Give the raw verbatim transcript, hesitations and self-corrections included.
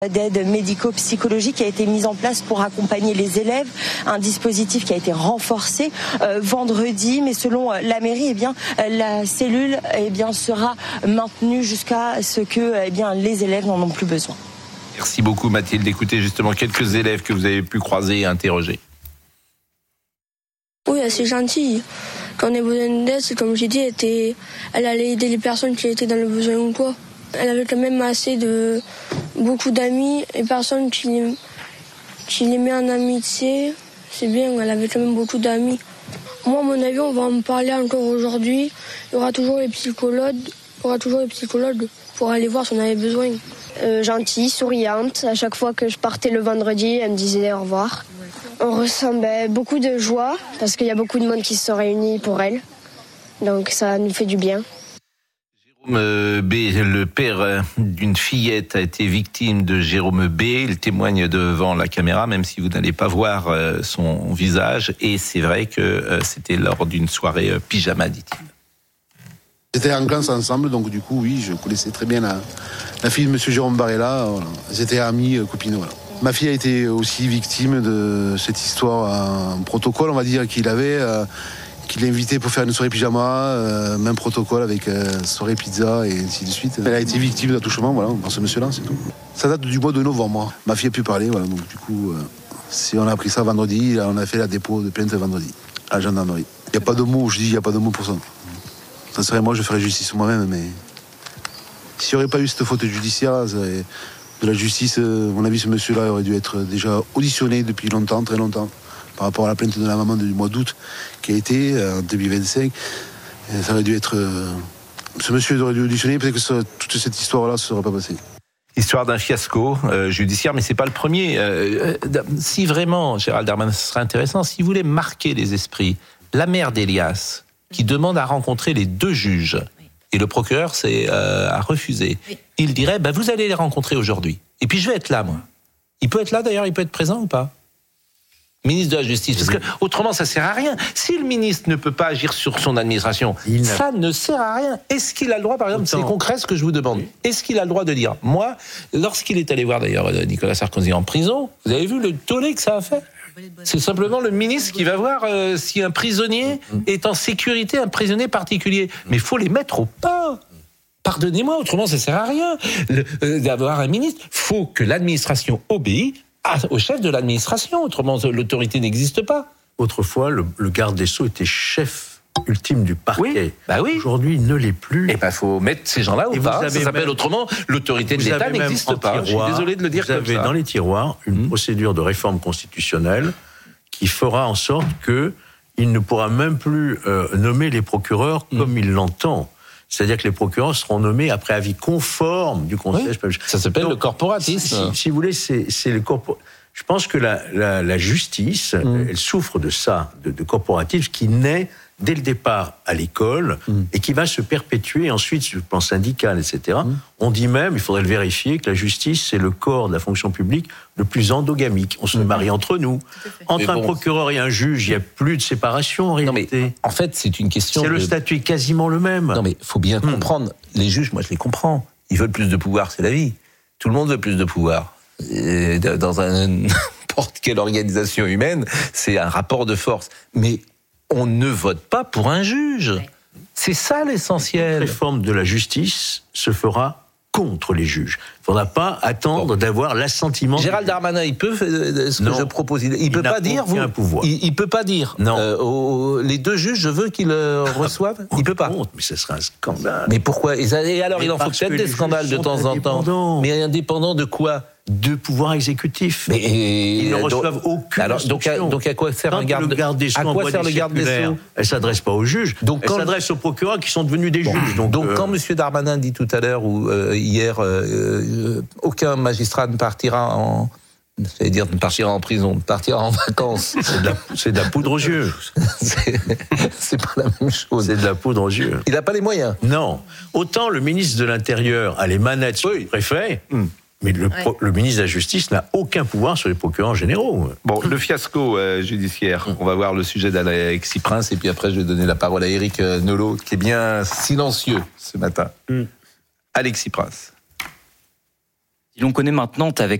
D'aide médico-psychologique a été mise en place pour accompagner les élèves, un dispositif qui a été renforcé euh, vendredi, mais selon la mairie, eh bien, la cellule eh bien, sera maintenue jusqu'à ce que eh bien, les élèves n'en ont plus besoin. Merci beaucoup Mathilde. Écoutez justement quelques élèves que vous avez pu croiser et interroger. Oui, c'est gentil. Quand on a besoin d'aide, c'est comme j'ai dit, elle, était... elle allait aider les personnes qui étaient dans le besoin ou quoi. Elle avait quand même assez de beaucoup d'amis et personnes qui, qui l'aimaient en amitié. C'est bien, elle avait quand même beaucoup d'amis. Moi, à mon avis, on va en parler encore aujourd'hui. Il y aura toujours les psychologues, il y aura toujours les psychologues pour aller voir si on avait besoin. Euh, gentille, souriante. À chaque fois que je partais le vendredi, elle me disait au revoir. On ressent ben, beaucoup de joie parce qu'il y a beaucoup de monde qui se sont réunis pour elle. Donc ça nous fait du bien. Jérôme B, le père d'une fillette, a été victime de Jérôme B. Il témoigne devant la caméra, même si vous n'allez pas voir son visage. Et c'est vrai que c'était lors d'une soirée pyjama, dit-il. J'étais en classe ensemble, donc du coup, oui, je connaissais très bien la, la fille de M. Jérôme Barella. Voilà. J'étais amis, copines, voilà. Ma fille a été aussi victime de cette histoire en protocole, on va dire, qu'il avait... Euh, qu'il l'invitait pour faire une soirée pyjama, euh, même protocole avec euh, soirée pizza et ainsi de suite. Elle a été victime d'attouchement, voilà, par ce monsieur-là, c'est tout. Ça date du mois de novembre. Ma fille a pu parler, voilà, donc du coup, euh, si on a appris ça vendredi, là, on a fait la dépôt de plainte vendredi, à la gendarmerie. Il n'y a pas de mots, je dis, il n'y a pas de mots pour ça. Ça serait moi, je ferais justice moi-même, mais s'il n'y aurait pas eu cette faute judiciaire, de la justice, à mon avis, ce monsieur-là aurait dû être déjà auditionné depuis longtemps, très longtemps. Par rapport à la plainte de la maman du mois d'août qui a été en deux mille vingt-cinq, ça aurait dû être. Euh, ce monsieur aurait dû auditionner, peut-être que ça, toute cette histoire-là ne se serait pas passée. Histoire d'un fiasco euh, judiciaire, mais c'est pas le premier. Euh, euh, si vraiment, Gérald Darmanin, ce serait intéressant, si vous voulez marquer les esprits, la mère d'Elias, qui demande à rencontrer les deux juges, et le procureur c'est, euh, a refusé, il dirait bah, vous allez les rencontrer aujourd'hui. Et puis je vais être là, moi. Il peut être là d'ailleurs, il peut être présent ou pas ? Ministre de la Justice, parce que autrement ça sert à rien. Si le ministre ne peut pas agir sur son administration, il ça ne sert à rien. Est-ce qu'il a le droit, par exemple, c'est concret ce que je vous demande, est-ce qu'il a le droit de dire, moi, lorsqu'il est allé voir d'ailleurs Nicolas Sarkozy en prison, vous avez vu le tollé que ça a fait ? C'est simplement le ministre qui va voir euh, si un prisonnier est en sécurité, un prisonnier particulier. Mais il faut les mettre au pas. Pardonnez-moi, autrement ça sert à rien le, euh, d'avoir un ministre. Il faut que l'administration obéisse au chef de l'administration, autrement l'autorité n'existe pas. Autrefois, le, le garde des Sceaux était chef ultime du parquet. Oui, bah oui. Aujourd'hui, il ne l'est plus. Et il bah, faut mettre ces gens-là au pas. Ça s'appelle même, autrement l'autorité de l'État n'existe pas. Tiroir, je suis désolé de le dire comme ça. Vous avez dans les tiroirs une mmh. procédure de réforme constitutionnelle qui fera en sorte que il ne pourra même plus euh, nommer les procureurs mmh. comme il l'entend. C'est-à-dire que les procureurs seront nommés après avis conforme du Conseil. Oui, ça s'appelle Donc, le corporatisme. Si, si vous voulez, c'est, c'est le corpo... Je pense que la, la, la justice, mmh. elle souffre de ça, de, de corporatisme qui naît dès le départ à l'école mmh. et qui va se perpétuer ensuite sur le plan syndical, et cetera. Mmh. On dit même, il faudrait le vérifier, que la justice, c'est le corps de la fonction publique le plus endogamique. On se mmh. marie entre nous. Entre mais un bon, procureur et un juge, il n'y a plus de séparation en réalité. Non mais, en fait, c'est une question... C'est de... le statut est quasiment le même. Non mais il faut bien mmh. comprendre. Les juges, moi je les comprends. Ils veulent plus de pouvoir, c'est la vie. Tout le monde veut plus de pouvoir. Et dans un, n'importe quelle organisation humaine, c'est un rapport de force. Mais on ne vote pas pour un juge. C'est ça l'essentiel. La réforme de la justice se fera contre les juges. Il ne faudra pas attendre bon. d'avoir l'assentiment. Gérald Darmanin, il peut ce que non. je propose. Il, il, il peut pas dire. Vous, pouvoir. Il, il peut pas dire. Non. Euh, aux, les deux juges, je veux qu'ils le reçoivent. Il peut pas. Compte, mais ce serait un scandale. Mais pourquoi ? Et alors, mais il en faut peut-être des scandales de temps en temps. Mais indépendants de quoi ? De pouvoir exécutif. Mais ils ne reçoivent donc, aucune alors, donc, à, donc à quoi sert un garde, le garde des Sceaux? À quoi sert le garde des Sceaux? Elle s'adresse pas aux juges. Donc, quand, elle s'adresse aux procureurs qui sont devenus des bon, juges. Donc, donc euh, quand M. Darmanin dit tout à l'heure ou euh, hier, euh, euh, aucun magistrat ne partira en, j'allais dire ne partira en prison, ne partira en vacances. C'est de la, c'est de la poudre aux yeux. c'est, c'est pas la même chose. C'est de la poudre aux yeux. Il n'a pas les moyens. Non. Autant le ministre de l'Intérieur a les manettes sur oui. le préfet. Hum. Mais le, ouais. le ministre de la Justice n'a aucun pouvoir sur les procureurs généraux. Bon, le fiasco euh, judiciaire, on va voir le sujet d'Alexis Prince, et puis après je vais donner la parole à Éric Nolot, qui est bien silencieux ce matin. Mm. Alexis Prince. Si l'on connaît maintenant avec